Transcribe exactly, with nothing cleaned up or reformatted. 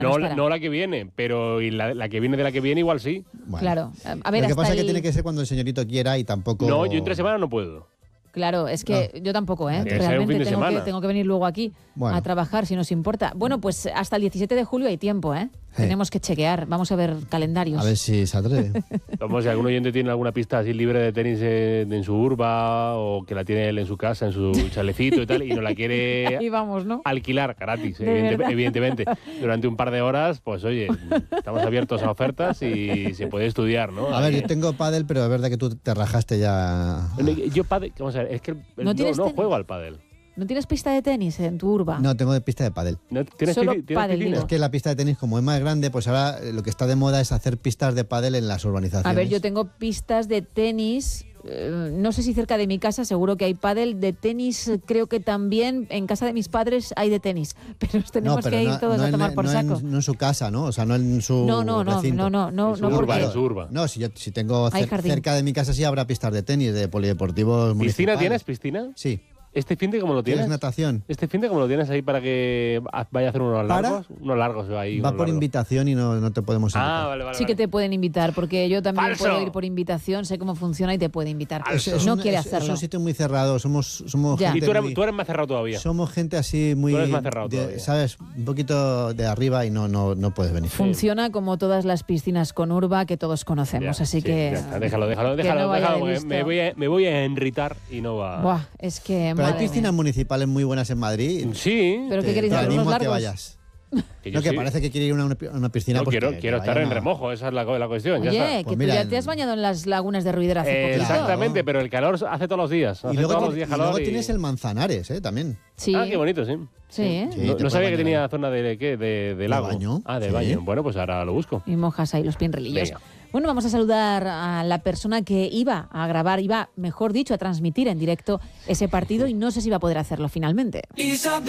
No, estará. no la que viene, pero y la, la que viene de la que viene igual sí. Bueno. Claro. A ver, Lo que hasta pasa es el... que tiene que ser cuando el señorito quiera y tampoco... No, yo entre semana no puedo. Claro, es que yo tampoco, ¿eh? Tiene que ser un Realmente fin de tengo que, semana. tengo que venir luego aquí Bueno. a trabajar, si nos importa. Bueno, pues hasta el diecisiete de julio hay tiempo, ¿eh? Sí. Tenemos que chequear. Vamos a ver calendarios. A ver si se atreve. Vamos, si algún oyente tiene alguna pista así libre de tenis en, en su urba o que la tiene él en su casa, en su chalecito y tal, y no la quiere Ahí vamos, ¿no? alquilar gratis, De evidente- verdad. evidentemente, durante un par de horas, pues oye, estamos abiertos a ofertas y se puede estudiar, ¿no? A ver, yo tengo pádel, pero es verdad que tú te rajaste ya... Yo pádel, vamos a ver, es que ¿No no, tienes no tenis? juego al pádel. ¿No tienes pista de tenis en tu urba? No, tengo de pista de pádel. ¿No ¿Tienes, Solo pisci- tienes pádel, piscina? digo. Es que la pista de tenis, como es más grande, pues ahora eh, lo que está de moda es hacer pistas de pádel en las urbanizaciones. A ver, yo tengo pistas de tenis, eh, no sé si cerca de mi casa, seguro que hay pádel. De tenis, eh, creo que también en casa de mis padres hay de tenis, pero nos tenemos No, pero que ir no- todos no a en- tomar por no saco. En, no en su casa, ¿no? O sea, no en su No, no, no, recinto. no, no, no, En su no, urba, porque... en su urba. No, si yo si tengo Hay cer- jardín. cerca de mi casa sí habrá pistas de tenis, de polideportivos ¿Piscina municipales. tienes, piscina? Sí. ¿Este fin de cómo lo ¿Tienes tienes? natación? ¿Este fin de cómo lo tienes ahí para que vaya a hacer unos ¿Para? largos? Unos largos ahí. Va unos por largos. invitación y no, no te podemos invitar. Ah, vale, vale. Sí que vale. te pueden invitar, porque yo también ¡Falso! puedo ir por invitación, sé cómo funciona y te puede invitar. Es- Es no un- quiere es- Es hacerlo. un sitio muy cerrado, somos, somos Ya. Y gente tú eres, muy- tú eres más cerrado todavía. somos gente así muy... Tú eres más cerrado de- todavía. ¿Sabes? Un poquito de arriba y no, no, no puedes venir. Funciona como todas las piscinas con urba que todos conocemos, Ya, así sí, que... ya está, déjalo, déjalo, que déjalo, no vaya déjalo, de porque listo. me voy, a, me voy a enritar y no va. Buah, es que... Pero hay madre piscinas mía. municipales muy buenas en Madrid. Sí. Pero ¿qué Te- queréis te hacer? animo ¿Unos a que largos? vayas. Que yo No, que sí. parece que quiere ir a una, a una piscina No, porque quiero, quiero estar vayan en a- remojo, esa es la, la cuestión. ya Oye, está. que Pues tú mira, ya en- te has bañado en las lagunas de Ruidera hace Eh, poquito. exactamente, pero el calor hace todos los días. Hace Y luego, todos los tiene- días y calor. luego y- tienes el Manzanares, ¿eh? También. Sí, Ah, qué bonito, sí. sí, ¿eh? Sí, no te no puedes sabía que bañar tenía ahí. zona de, de qué, de, de lago. baño, Ah, de sí. baño. Bueno, pues ahora lo busco. Y mojas ahí los pinrelillos. Venga. Bueno, vamos a saludar a la persona que iba a grabar, iba, mejor dicho, a transmitir en directo ese partido y no sé si va a poder hacerlo finalmente. Isabel.